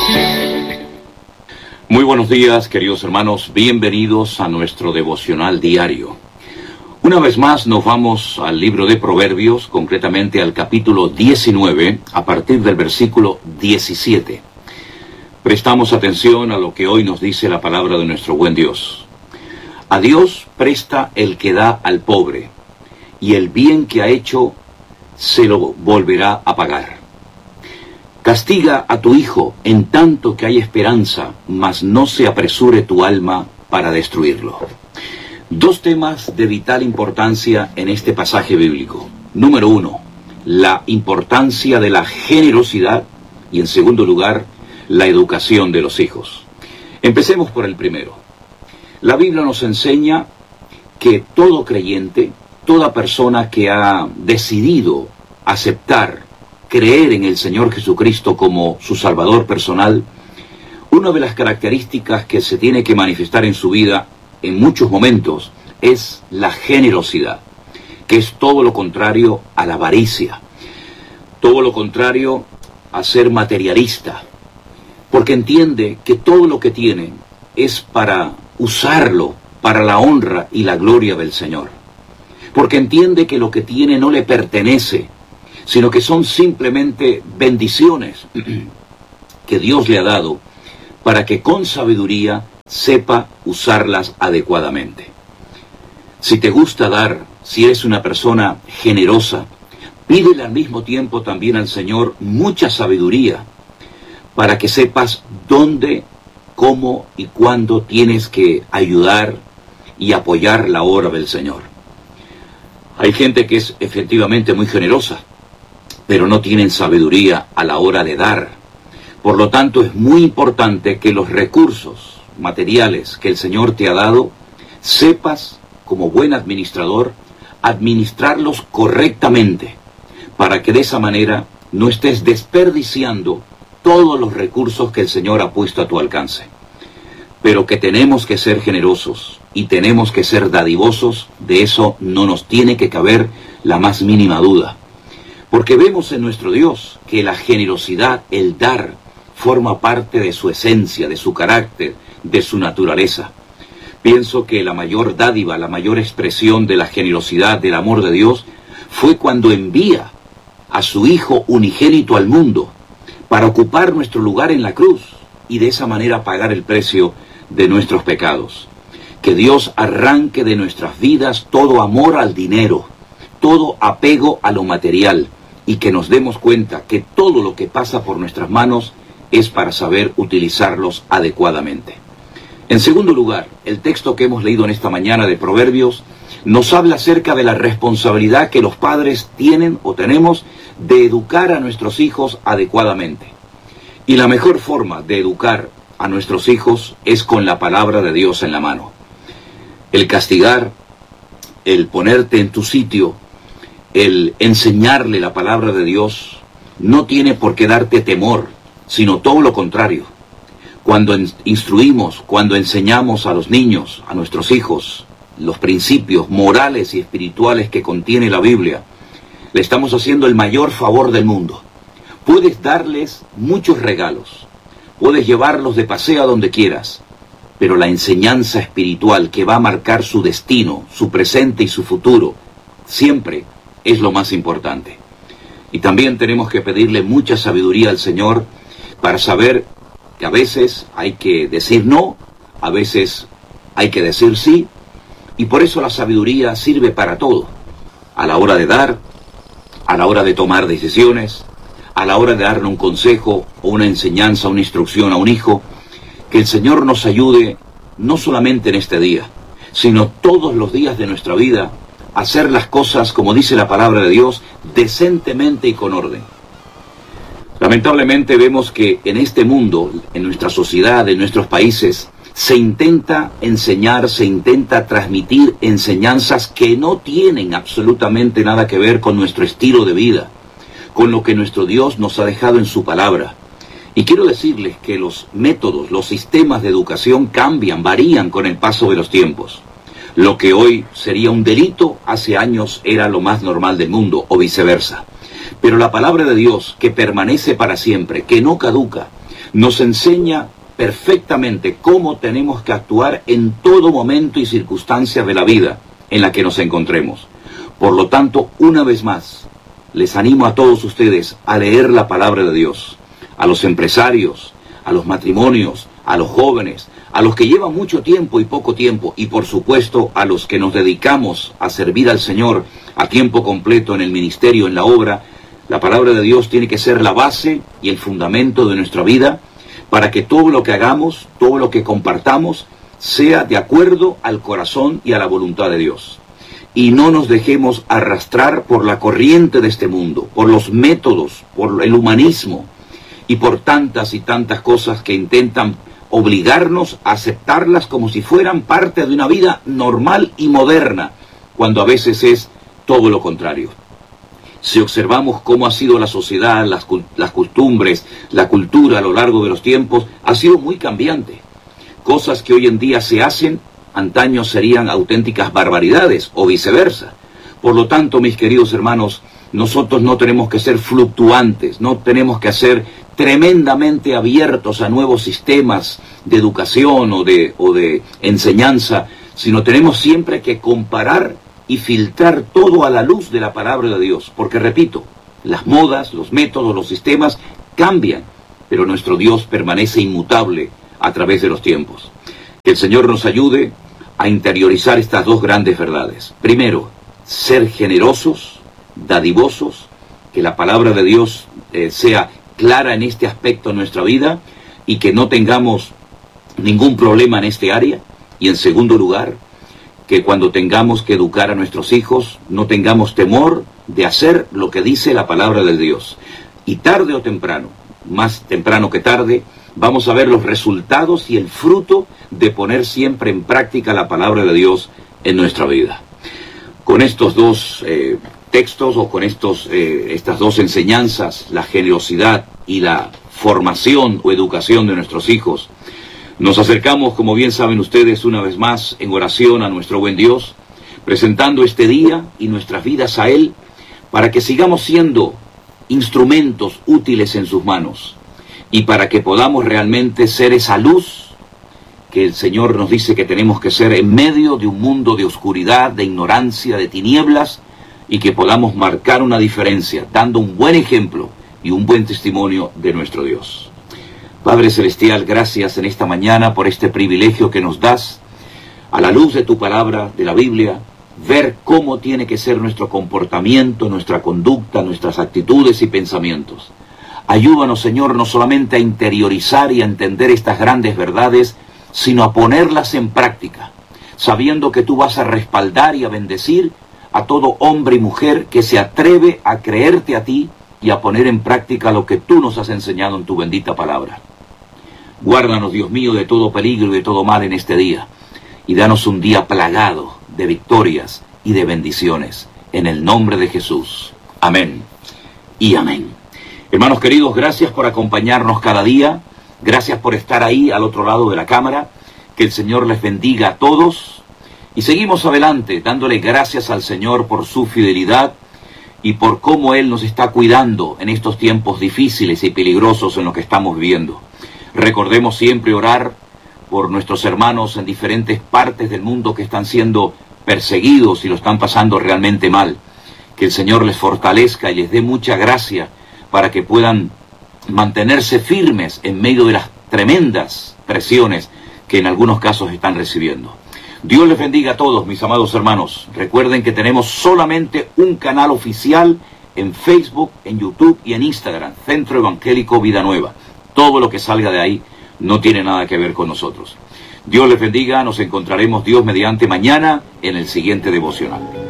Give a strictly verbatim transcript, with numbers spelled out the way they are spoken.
Muy buenos días, queridos hermanos, bienvenidos a nuestro devocional diario. Una vez más nos vamos al libro de Proverbios, concretamente al capítulo diecinueve, a partir del versículo diecisiete. Prestamos atención a lo que hoy nos dice la palabra de nuestro buen Dios. A Dios presta el que da al pobre, y el bien que ha hecho se lo volverá a pagar. Castiga a tu hijo en tanto que hay esperanza, mas no se apresure tu alma para destruirlo. Dos temas de vital importancia en este pasaje bíblico. Número uno, la importancia de la generosidad y, en segundo lugar, la educación de los hijos. Empecemos por el primero. La Biblia nos enseña que todo creyente, toda persona que ha decidido aceptar creer en el Señor Jesucristo como su Salvador personal, una de las características que se tiene que manifestar en su vida en muchos momentos es la generosidad, que es todo lo contrario a la avaricia, todo lo contrario a ser materialista, porque entiende que todo lo que tiene es para usarlo para la honra y la gloria del Señor, porque entiende que lo que tiene no le pertenece, sino que son simplemente bendiciones que Dios le ha dado para que con sabiduría sepa usarlas adecuadamente. Si te gusta dar, si eres una persona generosa, pídele al mismo tiempo también al Señor mucha sabiduría para que sepas dónde, cómo y cuándo tienes que ayudar y apoyar la obra del Señor. Hay gente que es efectivamente muy generosa, pero no tienen sabiduría a la hora de dar. Por lo tanto, es muy importante que los recursos materiales que el Señor te ha dado, sepas, como buen administrador, administrarlos correctamente, para que de esa manera no estés desperdiciando todos los recursos que el Señor ha puesto a tu alcance. Pero que tenemos que ser generosos y tenemos que ser dadivosos, de eso no nos tiene que caber la más mínima duda. Porque vemos en nuestro Dios que la generosidad, el dar, forma parte de su esencia, de su carácter, de su naturaleza. Pienso que la mayor dádiva, la mayor expresión de la generosidad, del amor de Dios, fue cuando envía a su Hijo unigénito al mundo para ocupar nuestro lugar en la cruz y de esa manera pagar el precio de nuestros pecados. Que Dios arranque de nuestras vidas todo amor al dinero, todo apego a lo material, y que nos demos cuenta que todo lo que pasa por nuestras manos es para saber utilizarlos adecuadamente. En segundo lugar, el texto que hemos leído en esta mañana de Proverbios nos habla acerca de la responsabilidad que los padres tienen o tenemos de educar a nuestros hijos adecuadamente. Y la mejor forma de educar a nuestros hijos es con la palabra de Dios en la mano. El castigar, el ponerte en tu sitio, el enseñarle la palabra de Dios no tiene por qué darte temor, sino todo lo contrario. Cuando instruimos, cuando enseñamos a los niños, a nuestros hijos, los principios morales y espirituales que contiene la Biblia, le estamos haciendo el mayor favor del mundo. Puedes darles muchos regalos, puedes llevarlos de paseo a donde quieras, pero la enseñanza espiritual que va a marcar su destino, su presente y su futuro, siempre es lo más importante. Y también tenemos que pedirle mucha sabiduría al Señor para saber que a veces hay que decir no, a veces hay que decir sí, y por eso la sabiduría sirve para todo, a la hora de dar, a la hora de tomar decisiones, a la hora de darle un consejo o una enseñanza, una instrucción a un hijo. Que el Señor nos ayude no solamente en este día, sino todos los días de nuestra vida, hacer las cosas, como dice la palabra de Dios, decentemente y con orden. Lamentablemente vemos que en este mundo, en nuestra sociedad, en nuestros países, se intenta enseñar, se intenta transmitir enseñanzas que no tienen absolutamente nada que ver con nuestro estilo de vida, con lo que nuestro Dios nos ha dejado en su palabra. Y quiero decirles que los métodos, los sistemas de educación cambian, varían con el paso de los tiempos. Lo que hoy sería un delito, hace años era lo más normal del mundo, o viceversa. Pero la palabra de Dios, que permanece para siempre, que no caduca, nos enseña perfectamente cómo tenemos que actuar en todo momento y circunstancia de la vida en la que nos encontremos. Por lo tanto, una vez más, les animo a todos ustedes a leer la palabra de Dios, a los empresarios, a los matrimonios, a los jóvenes, a los que llevan mucho tiempo y poco tiempo, y por supuesto a los que nos dedicamos a servir al Señor a tiempo completo en el ministerio, en la obra. La palabra de Dios tiene que ser la base y el fundamento de nuestra vida para que todo lo que hagamos, todo lo que compartamos, sea de acuerdo al corazón y a la voluntad de Dios. Y no nos dejemos arrastrar por la corriente de este mundo, por los métodos, por el humanismo y por tantas y tantas cosas que intentan obligarnos a aceptarlas como si fueran parte de una vida normal y moderna, cuando a veces es todo lo contrario. Si observamos cómo ha sido la sociedad, las, las costumbres, la cultura a lo largo de los tiempos, ha sido muy cambiante. Cosas que hoy en día se hacen, antaño serían auténticas barbaridades, o viceversa. Por lo tanto, mis queridos hermanos, nosotros no tenemos que ser fluctuantes, no tenemos que ser tremendamente abiertos a nuevos sistemas de educación o de, o de enseñanza, sino tenemos siempre que comparar y filtrar todo a la luz de la palabra de Dios. Porque, repito, las modas, los métodos, los sistemas cambian, pero nuestro Dios permanece inmutable a través de los tiempos. Que el Señor nos ayude a interiorizar estas dos grandes verdades. Primero, ser generosos, dadivosos, que la palabra de Dios eh, sea clara en este aspecto en nuestra vida y que no tengamos ningún problema en este área. Y en segundo lugar, que cuando tengamos que educar a nuestros hijos, no tengamos temor de hacer lo que dice la palabra de Dios. Y tarde o temprano, más temprano que tarde, vamos a ver los resultados y el fruto de poner siempre en práctica la palabra de Dios en nuestra vida. Con estos dos eh, textos o con estos, eh, estas dos enseñanzas, la generosidad y la formación o educación de nuestros hijos, nos acercamos, como bien saben ustedes, una vez más en oración a nuestro buen Dios, presentando este día y nuestras vidas a Él, para que sigamos siendo instrumentos útiles en sus manos y para que podamos realmente ser esa luz que el Señor nos dice que tenemos que ser en medio de un mundo de oscuridad, de ignorancia, de tinieblas, y que podamos marcar una diferencia, dando un buen ejemplo y un buen testimonio de nuestro Dios. Padre Celestial, gracias en esta mañana por este privilegio que nos das, a la luz de tu palabra, de la Biblia, ver cómo tiene que ser nuestro comportamiento, nuestra conducta, nuestras actitudes y pensamientos. Ayúdanos, Señor, no solamente a interiorizar y a entender estas grandes verdades, sino a ponerlas en práctica, sabiendo que tú vas a respaldar y a bendecir a todo hombre y mujer que se atreve a creerte a ti y a poner en práctica lo que tú nos has enseñado en tu bendita palabra. Guárdanos, Dios mío, de todo peligro y de todo mal en este día, y danos un día plagado de victorias y de bendiciones, en el nombre de Jesús. Amén y amén. Hermanos queridos, gracias por acompañarnos cada día, gracias por estar ahí al otro lado de la cámara, que el Señor les bendiga a todos, y seguimos adelante dándole gracias al Señor por su fidelidad y por cómo Él nos está cuidando en estos tiempos difíciles y peligrosos en los que estamos viviendo. Recordemos siempre orar por nuestros hermanos en diferentes partes del mundo que están siendo perseguidos y lo están pasando realmente mal. Que el Señor les fortalezca y les dé mucha gracia para que puedan mantenerse firmes en medio de las tremendas presiones que en algunos casos están recibiendo. Dios les bendiga a todos, mis amados hermanos. Recuerden que tenemos solamente un canal oficial en Facebook, en YouTube y en Instagram, Centro Evangélico Vida Nueva. Todo lo que salga de ahí no tiene nada que ver con nosotros. Dios les bendiga, nos encontraremos Dios mediante mañana en el siguiente devocional.